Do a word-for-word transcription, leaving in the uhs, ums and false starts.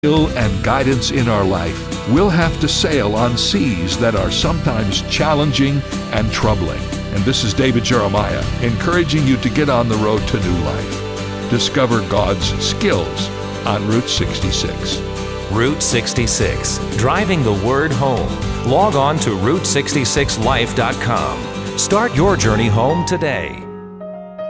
skill and guidance in our life, we'll have to sail on seas that are sometimes challenging and troubling. And this is David Jeremiah, encouraging you to get on the road to new life. Discover God's skills on Route sixty-six. Route sixty-six, driving the word home. Log on to route sixty-six life dot com. Start your journey home today.